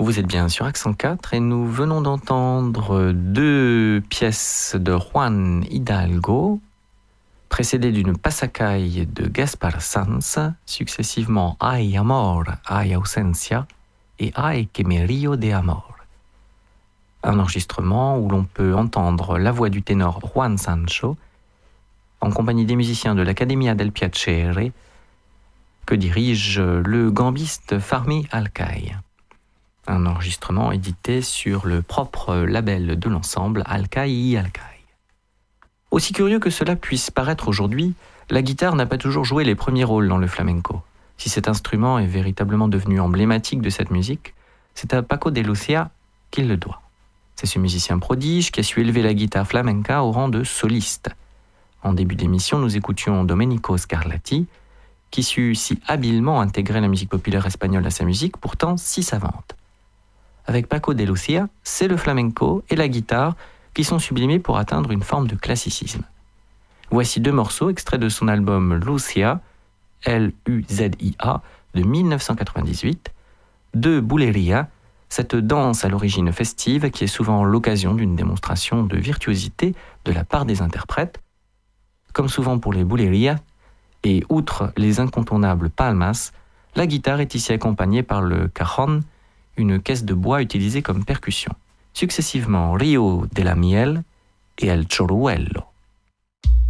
Vous êtes bien sur Accent 4 et nous venons d'entendre deux pièces de Juan Hidalgo, précédées d'une Pasacay de Gaspar Sanz, successivement Ay amor, ay ausencia et Ay que me río de amor. Un enregistrement où l'on peut entendre la voix du ténor Juan Sancho en compagnie des musiciens de l'Accademia del Piacere que dirige le gambiste Fahmi Alkay. Un enregistrement édité sur le propre label de l'ensemble Alkay y Alkay. Aussi curieux que cela puisse paraître aujourd'hui, la guitare n'a pas toujours joué les premiers rôles dans le flamenco. Si cet instrument est véritablement devenu emblématique de cette musique, c'est à Paco de Lucia qu'il le doit. C'est ce musicien prodige qui a su élever la guitare flamenca au rang de soliste. En début d'émission, nous écoutions Domenico Scarlatti, qui sut si habilement intégrer la musique populaire espagnole à sa musique, pourtant si savante. Avec Paco de Lucia, c'est le flamenco et la guitare qui sont sublimés pour atteindre une forme de classicisme. Voici deux morceaux extraits de son album Lucia, L-U-Z-I-A, de 1998, de Bulería, cette danse à l'origine festive qui est souvent l'occasion d'une démonstration de virtuosité de la part des interprètes. Comme souvent pour les Bulerías, et outre les incontournables palmas, la guitare est ici accompagnée par le cajon, une caisse de bois utilisée comme percussion, successivement Rio de la Miel et El Choruelo.